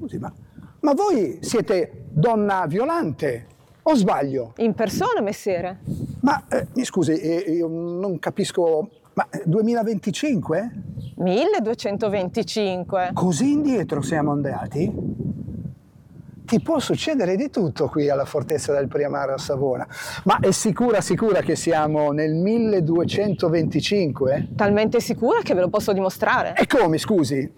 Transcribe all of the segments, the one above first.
Scusi, ma voi siete Donna Violante, o sbaglio? In persona, messere. Ma mi scusi, io non capisco, ma 2025? 1225. Così indietro siamo andati? Ti può succedere di tutto qui alla Fortezza del Priamaro a Savona. Ma è sicura che siamo nel 1225? Talmente sicura che ve lo posso dimostrare. E come, scusi?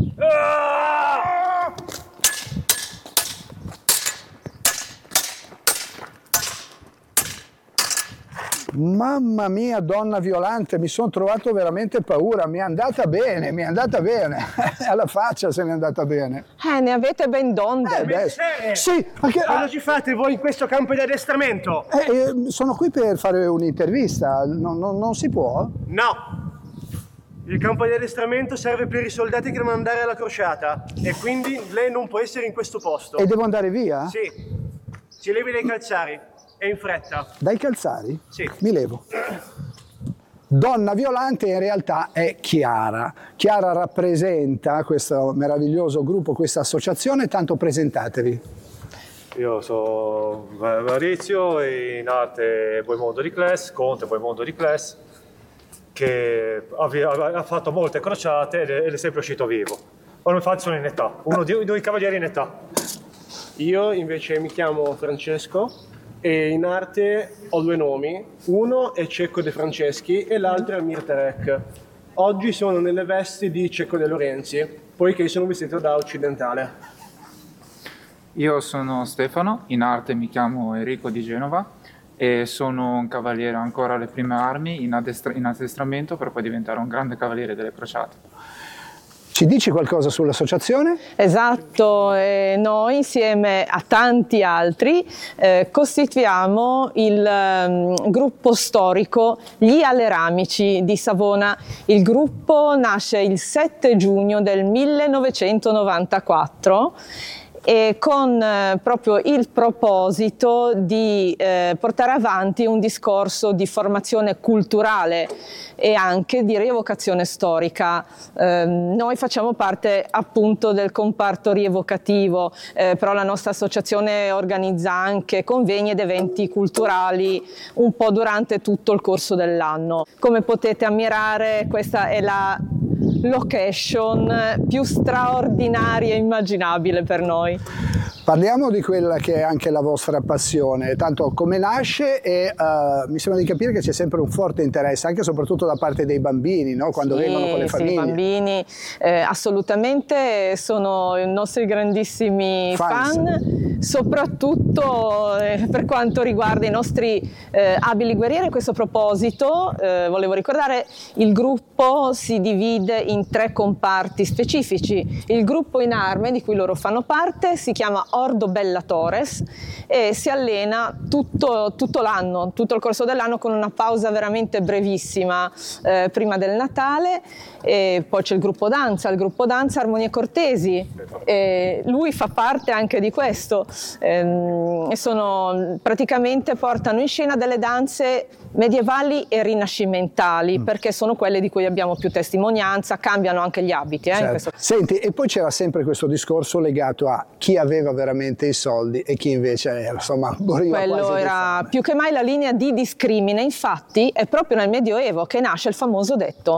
Mamma mia, Donna Violante, mi sono trovato veramente paura, mi è andata bene, alla faccia se mi è andata bene. Ne avete ben donde. Sì, perché, cosa ci fate voi in questo campo di addestramento? Sono qui per fare un'intervista, non si può? No, il campo di addestramento serve per i soldati che devono andare alla crociata e quindi lei non può essere in questo posto. E devo andare via? Sì, si levi dai calzari. E in fretta. Dai calzari? Sì. Mi levo. Donna Violante in realtà è Chiara. Chiara rappresenta questo meraviglioso gruppo, questa associazione, tanto presentatevi. Io sono Maurizio e in arte Boimondo di Cles, Conte Boimondo di Cles, che ha fatto molte crociate ed è sempre uscito vivo. Ora infatti sono in età, uno dei cavalieri in età. Io invece mi chiamo Francesco e in arte ho due nomi, uno è Cecco De Franceschi e l'altro è Mirta Rec. Oggi sono nelle vesti di Cecco De Lorenzi, poiché sono vestito da occidentale. Io sono Stefano, in arte mi chiamo Enrico di Genova e sono un cavaliere ancora alle prime armi in addestramento per poi diventare un grande cavaliere delle crociate. Ci dici qualcosa sull'associazione? Esatto, noi insieme a tanti altri costituiamo il gruppo storico Gli Aleramici di Savona. Il gruppo nasce il 7 giugno del 1994 e con proprio il proposito di portare avanti un discorso di formazione culturale e anche di rievocazione storica. Noi facciamo parte appunto del comparto rievocativo, però la nostra associazione organizza anche convegni ed eventi culturali un po' durante tutto il corso dell'anno. Come potete ammirare, questa è la location più straordinaria e immaginabile per noi. Parliamo di quella che è anche la vostra passione, tanto come nasce e mi sembra di capire che c'è sempre un forte interesse, anche e soprattutto da parte dei bambini, no? Quando vengono con le famiglie. Sì, i bambini assolutamente sono i nostri grandissimi fan, soprattutto per quanto riguarda i nostri abili guerrieri. A questo proposito volevo ricordare il gruppo si divide in 3 comparti specifici. Il gruppo in arme di cui loro fanno parte si chiama Ordo Bellatores e si allena tutto l'anno, tutto il corso dell'anno, con una pausa veramente brevissima prima del Natale. E poi c'è il gruppo danza Armonie Cortesi, e lui fa parte anche di questo, e praticamente portano in scena delle danze medievali e rinascimentali, perché sono quelle di cui abbiamo più testimonianza, cambiano anche gli abiti. Certo. Senti, e poi c'era sempre questo discorso legato a chi aveva veramente i soldi e chi invece era, insomma, moriva quasi. Quello era più che mai la linea di discrimine. Infatti è proprio nel Medioevo che nasce il famoso detto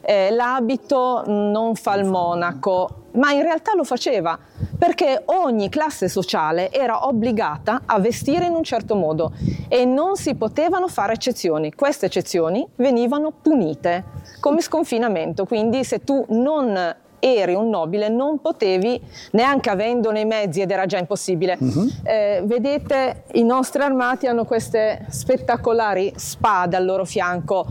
l'abito non fa il monaco, ma in realtà lo faceva, perché ogni classe sociale era obbligata a vestire in un certo modo e non si potevano fare eccezioni. Queste eccezioni venivano punite come sconfinamento, quindi se tu non eri un nobile non potevi, neanche avendone i mezzi, ed era già impossibile. Vedete, i nostri armati hanno queste spettacolari spade al loro fianco.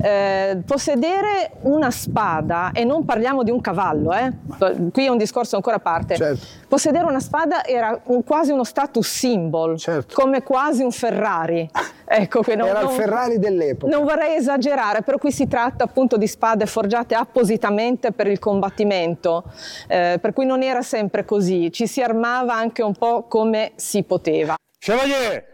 Possedere una spada, e non parliamo di un cavallo, qui è un discorso ancora a parte. Certo. Possedere una spada era quasi uno status symbol, certo, come quasi un Ferrari. Ecco, era il Ferrari dell'epoca. Non vorrei esagerare, però qui si tratta appunto di spade forgiate appositamente per il combattimento, per cui non era sempre così, ci si armava anche un po' come si poteva. Chevalier!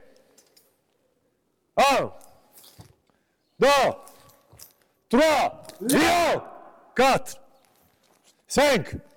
1, 2, 3, 4, 5,